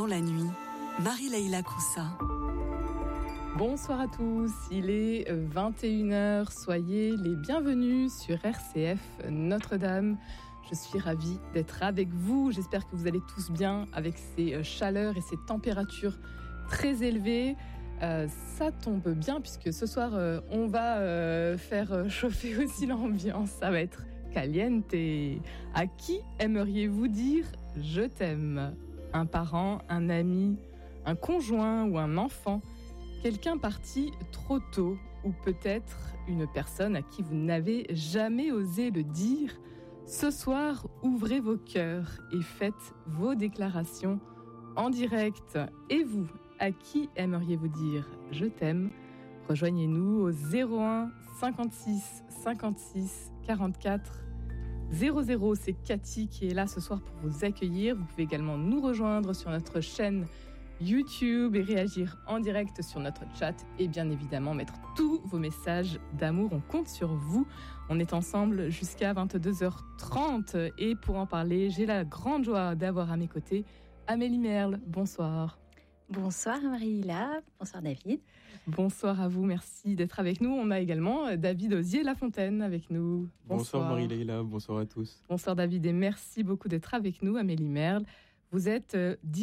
dans la nuit, Marie-Leila Koussa. Bonsoir à tous, il est 21h, soyez les bienvenus sur RCF Notre-Dame. Je suis ravie d'être avec vous, j'espère que vous allez tous bien avec ces chaleurs et ces températures très élevées. Ça tombe bien puisque ce soir on va faire chauffer aussi l'ambiance, ça va être caliente. À qui aimeriez-vous dire « je t'aime » ? Un parent, un ami, un conjoint ou un enfant ? Quelqu'un parti trop tôt ou peut-être une personne à qui vous n'avez jamais osé le dire. Ce soir, ouvrez vos cœurs et faites vos déclarations en direct. Et vous, à qui aimeriez-vous dire « je t'aime » ? Rejoignez-nous au 01 56 56 44 00. C'est Cathy qui est là ce soir pour vous accueillir. Vous pouvez également nous rejoindre sur notre chaîne YouTube et réagir en direct sur notre chat et bien évidemment mettre tous vos messages d'amour. On compte sur vous. On est ensemble jusqu'à 22h30 et pour en parler, j'ai la grande joie d'avoir à mes côtés Amélie Merle. Bonsoir. Bonsoir Marie-Leila, bonsoir David. Bonsoir à vous, merci d'être avec nous. On a également David Osier-Lafontaine avec nous. Bonsoir Marie-Leila, bonsoir à tous. Bonsoir David et merci beaucoup d'être avec nous. Amélie Merle, vous êtes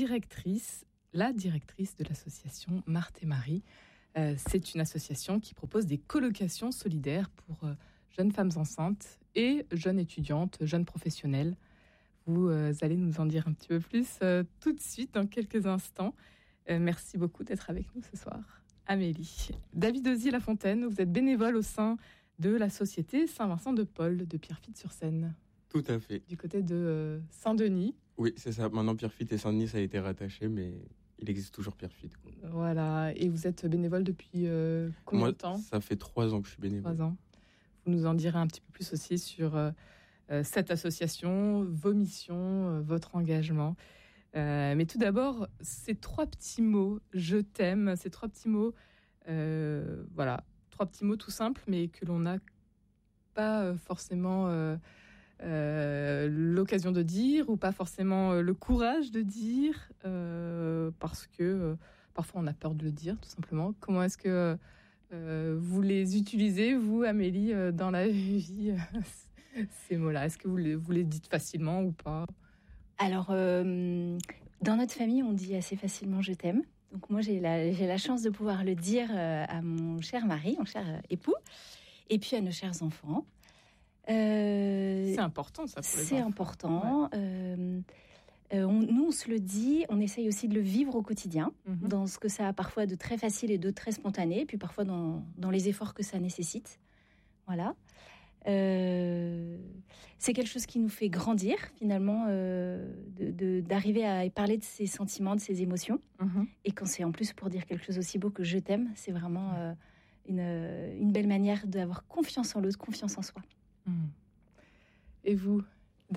la directrice de l'association Marthe et Marie. C'est une association qui propose des colocations solidaires pour jeunes femmes enceintes et jeunes étudiantes, jeunes professionnelles. Vous allez nous en dire un petit peu plus tout de suite, dans quelques instants. Merci beaucoup d'être avec nous ce soir. Amélie. David Osier-Lafontaine, vous êtes bénévole au sein de la Société Saint-Vincent-de-Paul de Pierrefitte-sur-Seine. Tout à fait. Du côté de Saint-Denis. Oui, c'est ça. Maintenant, Pierrefitte et Saint-Denis, ça a été rattaché, mais il existe toujours Pierrefitte. Voilà. Et vous êtes bénévole depuis combien de temps ? Ça fait 3 ans que je suis bénévole. 3 ans. Vous nous en direz un petit peu plus aussi sur cette association, vos missions, votre engagement. Mais tout d'abord, ces 3 petits mots, je t'aime, ces 3 petits mots, voilà, 3 petits mots tout simples, mais que l'on n'a pas forcément l'occasion de dire ou pas forcément le courage de dire, parce que parfois on a peur de le dire, tout simplement. Comment est-ce que vous les utilisez, vous, Amélie, dans la vie, ces mots-là ? Est-ce que vous les dites facilement ou pas ? Alors, dans notre famille, on dit assez facilement « je t'aime ». Donc moi, j'ai la chance de pouvoir le dire à mon cher mari, mon cher époux, et puis à nos chers enfants. C'est important, ça, pour les enfants. C'est important. Ouais. Nous, on se le dit, on essaye aussi de le vivre au quotidien, dans ce que ça a parfois de très facile et de très spontané, et puis parfois dans les efforts que ça nécessite. Voilà. C'est quelque chose qui nous fait grandir finalement, d'arriver à parler de ses sentiments, de ses émotions. Et quand c'est en plus pour dire quelque chose aussi beau que je t'aime, c'est vraiment une belle manière d'avoir confiance en l'autre, confiance en soi. Et vous, David ?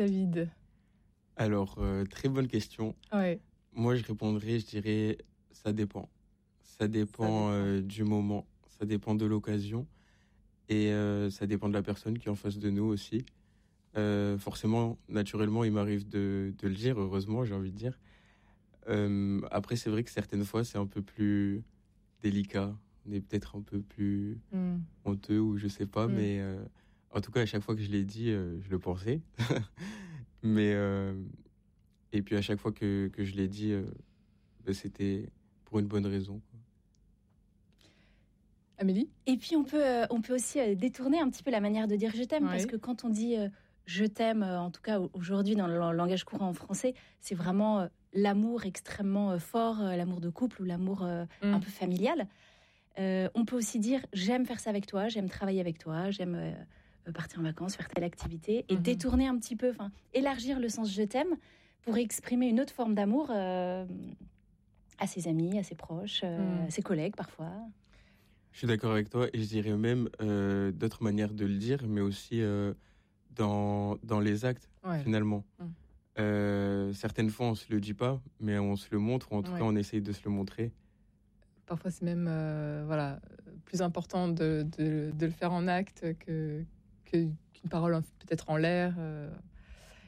Alors, très bonne question. Ouais. Moi, je répondrais, je dirais, ça dépend. Ça dépend du moment, ça dépend de l'occasion. Et ça dépend de la personne qui est en face de nous aussi. Forcément, naturellement, il m'arrive de le dire, heureusement, j'ai envie de dire. Après, c'est vrai que certaines fois, c'est un peu plus délicat. On est peut-être un peu plus honteux ou je sais pas. Mais en tout cas, à chaque fois que je l'ai dit, je le pensais. Mais et puis à chaque fois que je l'ai dit, c'était pour une bonne raison, quoi. Amélie ? Et puis on peut aussi détourner un petit peu la manière de dire je t'aime, parce que quand on dit je t'aime, en tout cas aujourd'hui dans le langage courant en français, c'est vraiment l'amour extrêmement fort, l'amour de couple ou l'amour un peu familial. On peut aussi dire j'aime faire ça avec toi, j'aime travailler avec toi, j'aime partir en vacances, faire telle activité, et détourner un petit peu, élargir le sens je t'aime pour exprimer une autre forme d'amour à ses amis, à ses proches, à ses collègues parfois. Je suis d'accord avec toi, et je dirais même d'autres manières de le dire, mais aussi dans les actes, finalement. Certaines fois, on se le dit pas, mais on se le montre, ou en tout cas, on essaye de se le montrer. Parfois, c'est même plus important de le faire en acte qu'une parole peut-être en l'air.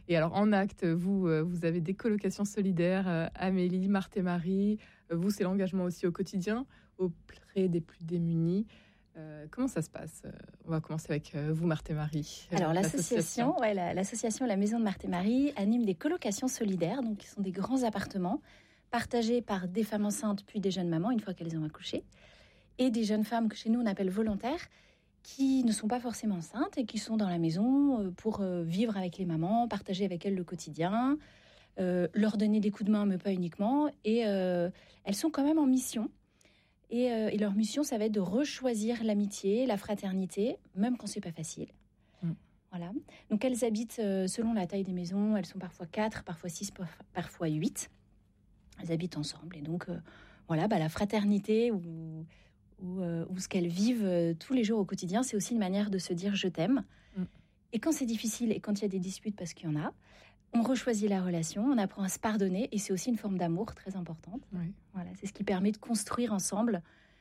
Et alors, en acte, vous avez des colocations solidaires, Amélie, Marthe et Marie. Vous, c'est l'engagement aussi au quotidien, auprès des plus démunis. Comment ça se passe? On va commencer avec vous, Marthe et Marie. Alors, l'association La Maison de Marthe et Marie anime des colocations solidaires, donc qui sont des grands appartements partagés par des femmes enceintes puis des jeunes mamans une fois qu'elles ont accouché, et des jeunes femmes que chez nous on appelle volontaires, qui ne sont pas forcément enceintes et qui sont dans la maison pour vivre avec les mamans, partager avec elles le quotidien, leur donner des coups de main, mais pas uniquement. Et elles sont quand même en mission. Et leur mission, ça va être de rechoisir l'amitié, la fraternité, même quand c'est pas facile. Voilà. Donc elles habitent selon la taille des maisons. Elles sont parfois 4, parfois 6, parfois 8. Elles habitent ensemble. Et donc, la fraternité ou ce qu'elles vivent tous les jours au quotidien, c'est aussi une manière de se dire « je t'aime ». Et quand c'est difficile et quand il y a des disputes, parce qu'il y en a, on rechoisit la relation, on apprend à se pardonner, et c'est aussi une forme d'amour très importante. Oui. Voilà, c'est ce qui permet de construire ensemble,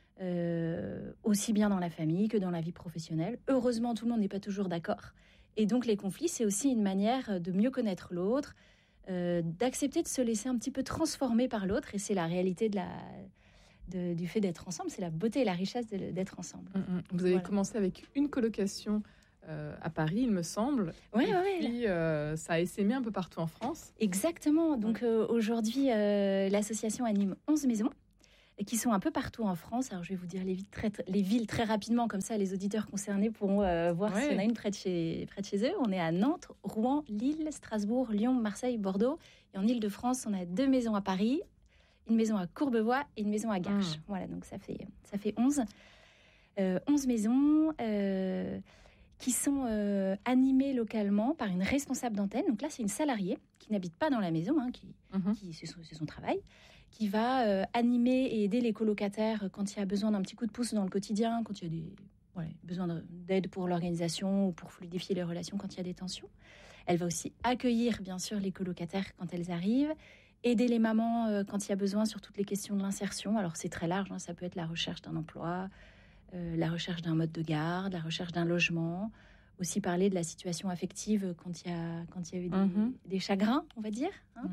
aussi bien dans la famille que dans la vie professionnelle. Heureusement, tout le monde n'est pas toujours d'accord. Et donc les conflits, c'est aussi une manière de mieux connaître l'autre, d'accepter de se laisser un petit peu transformer par l'autre. Et c'est la réalité du fait d'être ensemble, c'est la beauté et la richesse d'être ensemble. Vous avez commencé avec une colocation à Paris, il me semble. Oui. Puis ça a essaimé un peu partout en France. Exactement. Donc aujourd'hui, l'association anime 11 maisons qui sont un peu partout en France. Alors je vais vous dire les villes très rapidement, comme ça les auditeurs concernés pourront voir s'il y en a une près de chez eux. On est à Nantes, Rouen, Lille, Strasbourg, Lyon, Marseille, Bordeaux. Et en Île-de-France, on a 2 maisons à Paris, une maison à Courbevoie et une maison à Garches. Voilà, donc ça fait 11. 11 maisons qui sont animées localement par une responsable d'antenne. Donc là, c'est une salariée qui n'habite pas dans la maison, c'est son travail, qui va animer et aider les colocataires quand il y a besoin d'un petit coup de pouce dans le quotidien, quand il y a besoin d'aide pour l'organisation ou pour fluidifier les relations quand il y a des tensions. Elle va aussi accueillir, bien sûr, les colocataires quand elles arrivent, aider les mamans quand il y a besoin sur toutes les questions de l'insertion. Alors, c'est très large, ça peut être la recherche d'un emploi, la recherche d'un mode de garde, la recherche d'un logement, aussi parler de la situation affective quand il y a eu des chagrins, on va dire.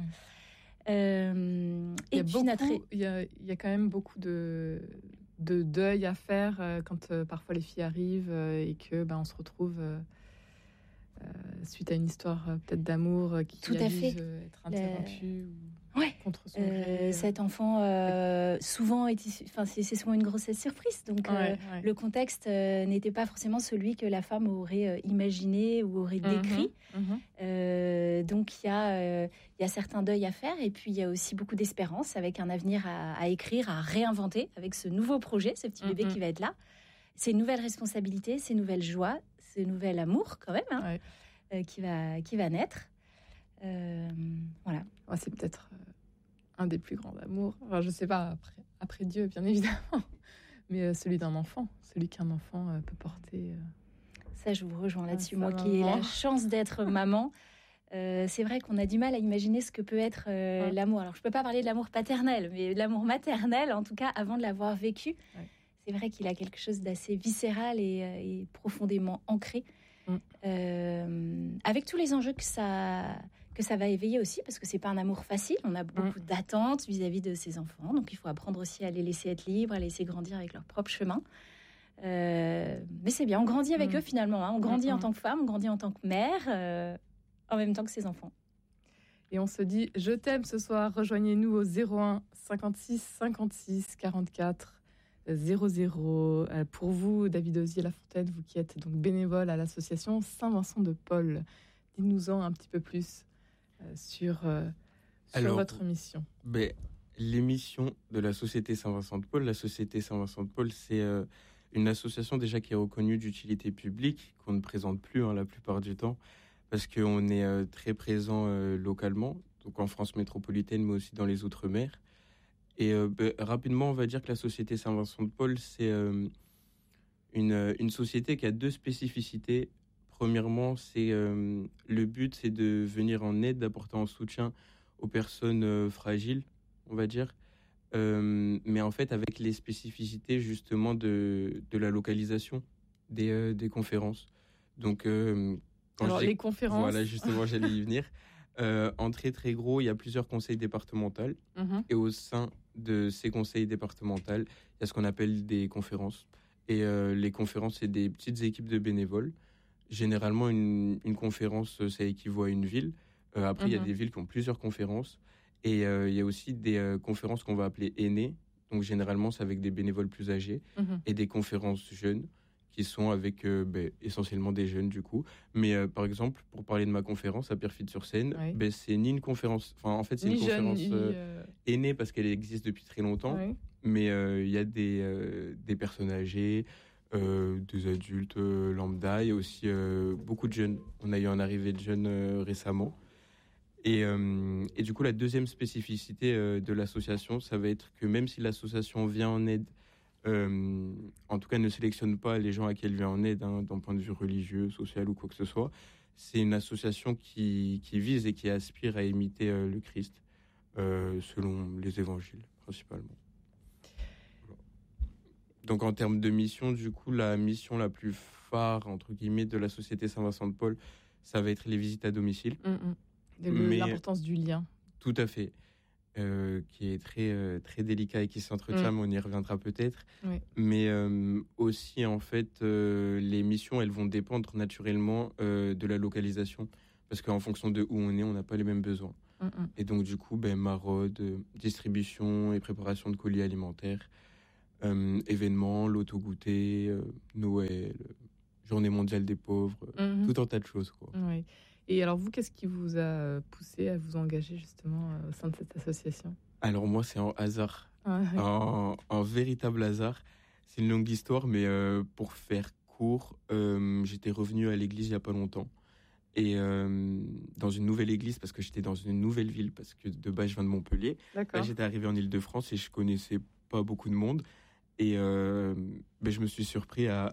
Il y a quand même beaucoup de deuil à faire quand parfois les filles arrivent et que on se retrouve suite à une histoire peut-être d'amour qui accuse être interrompue contre son gré. Cet enfant souvent c'est souvent une grossesse surprise, donc le contexte n'était pas forcément celui que la femme aurait imaginé ou aurait décrit. Donc il y a certains deuils à faire, et puis il y a aussi beaucoup d'espérance avec un avenir à écrire, à réinventer avec ce nouveau projet, ce petit bébé qui va être là. C'est une nouvelle responsabilité, c'est une nouvelle joie, c'est un nouvel amour quand même qui va naître. Voilà. C'est peut-être un des plus grands amours. Enfin, je sais pas, après Dieu, bien évidemment, mais celui d'un enfant, celui qu'un enfant peut porter. Ça, je vous rejoins là-dessus. Moi qui ai la chance d'être maman, c'est vrai qu'on a du mal à imaginer ce que peut être l'amour. Alors, je peux pas parler de l'amour paternel, mais de l'amour maternel, en tout cas, avant de l'avoir vécu. C'est vrai qu'il a quelque chose d'assez viscéral et profondément ancré. Avec tous les enjeux que ça va éveiller aussi, parce que c'est pas un amour facile. On a beaucoup d'attentes vis-à-vis de ses enfants, donc il faut apprendre aussi à les laisser être libres, à les laisser grandir avec leur propre chemin. Mais c'est bien, on grandit avec eux finalement. On grandit en tant que femme, on grandit en tant que mère, en même temps que ses enfants. Et on se dit, je t'aime ce soir. Rejoignez-nous au 01 56 56 44 00. Pour vous, David Osier-Lafontaine, vous qui êtes donc bénévole à l'association Saint-Vincent de Paul, dites-nous-en un petit peu plus sur votre mission. Les missions de la Société Saint-Vincent de Paul. La Société Saint-Vincent de Paul, c'est une association déjà qui est reconnue d'utilité publique, qu'on ne présente plus la plupart du temps, parce qu'on est très présent localement, donc en France métropolitaine, mais aussi dans les Outre-mer. Et rapidement, on va dire que la Société Saint-Vincent de Paul, c'est une société qui a 2 spécificités. Premièrement, le but, c'est de venir en aide, d'apporter un soutien aux personnes fragiles, on va dire. Mais en fait, avec les spécificités justement de la localisation des conférences. Donc, Alors, les conférences. Voilà, justement, j'allais y venir. En très gros, il y a plusieurs conseils départementaux. Et au sein de ces conseils départementaux, il y a ce qu'on appelle des conférences. Et les conférences, c'est des petites équipes de bénévoles. Généralement, une conférence, ça équivaut à une ville. Après, il y a des villes qui ont plusieurs conférences. Et il y a aussi des conférences qu'on va appeler aînées. Donc, généralement, c'est avec des bénévoles plus âgés. Et des conférences jeunes, qui sont avec essentiellement des jeunes, du coup. Mais par exemple, pour parler de ma conférence à Pierrefitte-sur-Seine, c'est ni une conférence... Enfin, en fait, c'est ni une jeune, conférence aînée, parce qu'elle existe depuis très longtemps. Mais il y a des personnes âgées, des adultes lambda. Il y a aussi beaucoup de jeunes. On a eu une arrivée de jeunes récemment. Et du coup, la deuxième spécificité de l'association, ça va être que même si l'association vient en aide, en tout cas ne sélectionne pas les gens à qui elle vient en aide, d'un point de vue religieux, social ou quoi que ce soit, c'est une association qui vise et qui aspire à imiter le Christ, selon les évangiles, principalement. Voilà. Donc en termes de mission, du coup, la mission la plus phare, entre guillemets, de la Société Saint-Vincent-de-Paul, ça va être les visites à domicile. L'importance du lien. Tout à fait. Qui est très délicat et qui s'entretient, mais on y reviendra peut-être. Mais aussi, en fait, les missions, elles vont dépendre naturellement de la localisation. Parce qu'en fonction de où on est, on n'a pas les mêmes besoins. Et donc, du coup, maraude, distribution et préparation de colis alimentaires, événements, loto-goûter, Noël, Journée mondiale des pauvres, tout un tas de choses, quoi. Oui. Et alors vous, qu'est-ce qui vous a poussé à vous engager justement au sein de cette association ? Alors moi, c'est un hasard, un véritable hasard. C'est une longue histoire, mais pour faire court, j'étais revenu à l'église il n'y a pas longtemps. Et dans une nouvelle église, parce que j'étais dans une nouvelle ville, parce que de base, je viens de Montpellier. Là, j'étais arrivé en Île-de-France et je connaissais pas beaucoup de monde. Et je me suis surpris à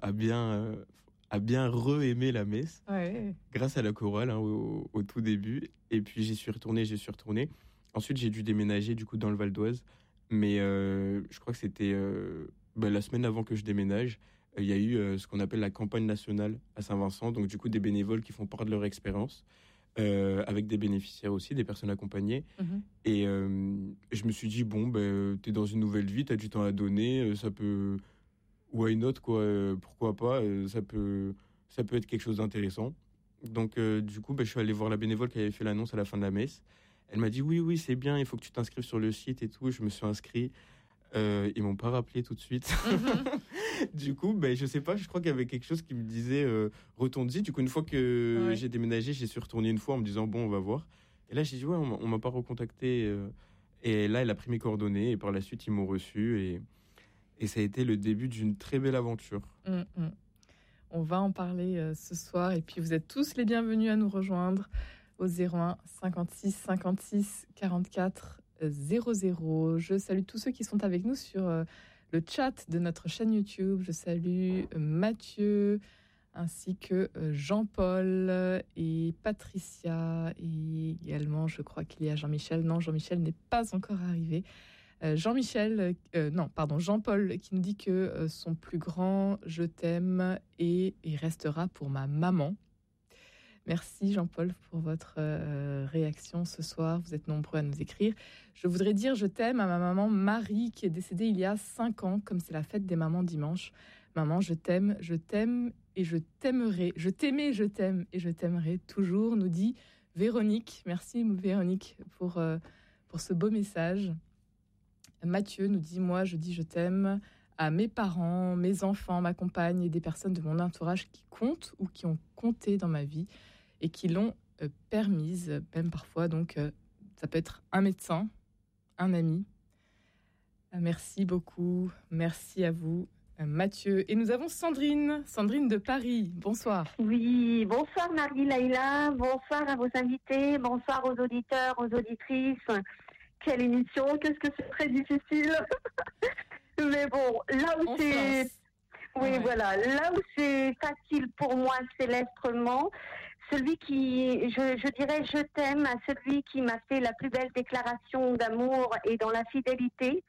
bien re-aimer la messe, grâce à la chorale au tout début. Et puis j'y suis retourné. Ensuite, j'ai dû déménager du coup dans le Val d'Oise. Mais je crois que c'était la semaine avant que je déménage. Il y a eu ce qu'on appelle la campagne nationale à Saint-Vincent. Donc du coup, des bénévoles qui font part de leur expérience, avec des bénéficiaires aussi, des personnes accompagnées. Et je me suis dit, t'es dans une nouvelle vie, t'as du temps à donner, ça peut... Why not, quoi, pourquoi pas, ça peut être quelque chose d'intéressant. Donc, du coup, je suis allé voir la bénévole qui avait fait l'annonce à la fin de la messe. Elle m'a dit, oui, c'est bien, il faut que tu t'inscrives sur le site et tout. Je me suis inscrit. Ils m'ont pas rappelé tout de suite. Du coup, je sais pas, je crois qu'il y avait quelque chose qui me disait, retourne-y. Du coup, une fois que j'ai déménagé, j'y suis retourné une fois en me disant, on va voir. Et là, j'ai dit, on m'a pas recontacté. Et là, elle a pris mes coordonnées et par la suite, ils m'ont reçu et ça a été le début d'une très belle aventure. On va en parler ce soir. Et puis, vous êtes tous les bienvenus à nous rejoindre au 01 56 56 44 00. Je salue tous ceux qui sont avec nous sur le chat de notre chaîne YouTube. Je salue Mathieu, ainsi que Jean-Paul et Patricia. Et également, je crois qu'il y a Jean-Michel. Non, Jean-Michel n'est pas encore arrivé. Jean-Paul qui nous dit que son plus grand je t'aime et restera pour ma maman. Merci Jean-Paul pour votre réaction ce soir. Vous êtes nombreux à nous écrire. Je voudrais dire je t'aime à ma maman Marie qui est décédée il y a 5 ans, comme c'est la fête des mamans dimanche. Maman, je t'aime et je t'aimerai. Je t'aimais, je t'aime et je t'aimerai toujours, nous dit Véronique. Merci Véronique pour ce beau message. Mathieu nous dit, moi je dis je t'aime à mes parents, mes enfants, ma compagne et des personnes de mon entourage qui comptent ou qui ont compté dans ma vie et qui l'ont permise, même parfois. Donc ça peut être un médecin, un ami. Merci beaucoup, merci à vous Mathieu. Et nous avons Sandrine de Paris. Bonsoir. Oui, bonsoir Marie-Laïla, bonsoir à vos invités, bonsoir aux auditeurs, aux auditrices. Quelle émission, qu'est-ce que c'est très difficile. Mais bon, là où là où c'est facile pour moi, c'est l'instrument. Celui qui, je dirais, je t'aime à celui qui m'a fait la plus belle déclaration d'amour et dans la fidélité.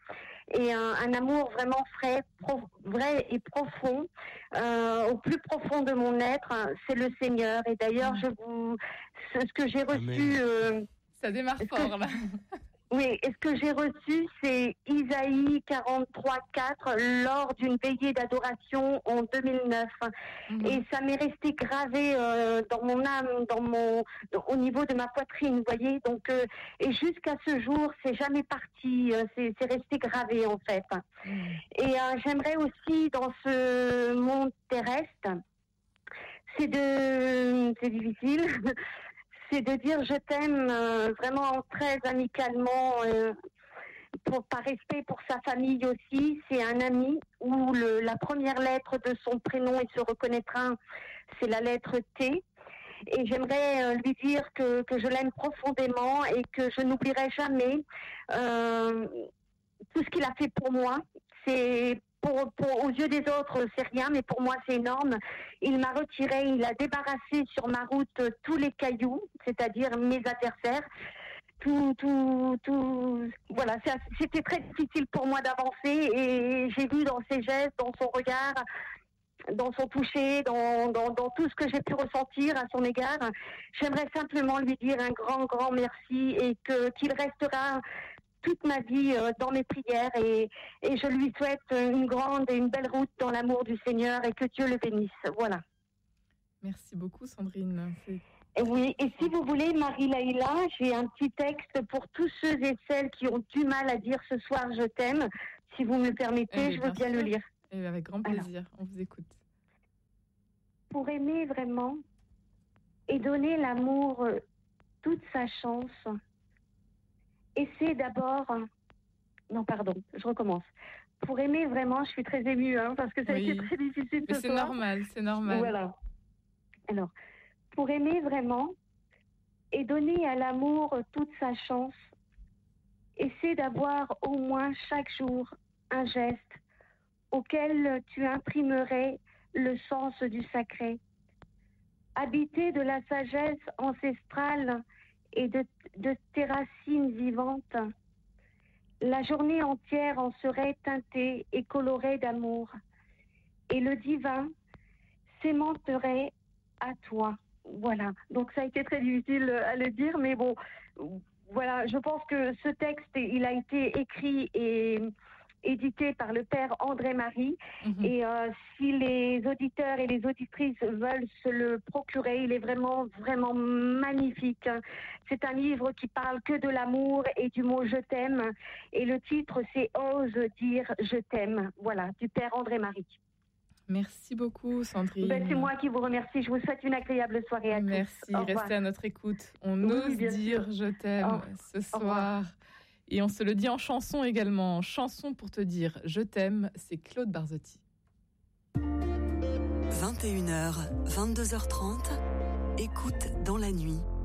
et un amour vraiment vrai et profond, au plus profond de mon être, c'est le Seigneur. Et d'ailleurs, ce que j'ai reçu... ça démarre fort, là. Oui, et ce que j'ai reçu, c'est Isaïe 43:4 lors d'une veillée d'adoration en 2009. Et ça m'est resté gravé dans mon âme, au niveau de ma poitrine, vous voyez. Donc, et jusqu'à ce jour, c'est jamais parti, c'est resté gravé en fait. Et j'aimerais aussi, dans ce monde terrestre, c'est difficile. C'est de dire je t'aime vraiment très amicalement, par respect pour sa famille aussi. C'est un ami où la première lettre de son prénom, il se reconnaîtra, c'est la lettre T. Et j'aimerais lui dire que je l'aime profondément et que je n'oublierai jamais tout ce qu'il a fait pour moi. C'est aux yeux des autres, c'est rien, mais pour moi, c'est énorme. Il m'a retiré, il a débarrassé sur ma route tous les cailloux, c'est-à-dire mes adversaires. Voilà, c'était très difficile pour moi d'avancer et j'ai vu dans ses gestes, dans son regard, dans son toucher, dans tout ce que j'ai pu ressentir à son égard. J'aimerais simplement lui dire un grand, grand merci et qu'il restera toute ma vie dans mes prières et je lui souhaite une grande et une belle route dans l'amour du Seigneur et que Dieu le bénisse. Voilà. Merci beaucoup, Sandrine. Oui, et si vous voulez, Marie-Laïla, j'ai un petit texte pour tous ceux et celles qui ont du mal à dire ce soir je t'aime. Si vous me le permettez, je veux bien le lire. Avec grand plaisir, on vous écoute. Pour aimer vraiment et donner l'amour toute sa chance, essaie d'abord... Non, pardon, je recommence. Pour aimer vraiment, je suis très émue, parce que ça a été très difficile ce soir. C'est normal, c'est normal. Voilà. Alors, pour aimer vraiment et donner à l'amour toute sa chance, essaie d'avoir au moins chaque jour un geste auquel tu imprimerais le sens du sacré. Habité de la sagesse ancestrale et de tes racines vivantes, la journée entière en serait teintée et colorée d'amour, et le divin s'aimanterait à toi. Voilà, donc ça a été très difficile à le dire, mais bon, voilà, je pense que ce texte, il a été écrit et édité par le père André-Marie, et si les auditeurs et les auditrices veulent se le procurer, il est vraiment, vraiment magnifique. C'est un livre qui parle que de l'amour et du mot « je t'aime », et le titre c'est « Ose dire je t'aime », voilà, du père André-Marie. Merci beaucoup, Sandrine. C'est moi qui vous remercie. Je vous souhaite une agréable soirée à tous. Merci, restez à notre écoute. On ose dire je t'aime ce soir. Et on se le dit en chanson également. Chanson pour te dire je t'aime, c'est Claude Barzotti. 21h, 22h30, écoute dans la nuit.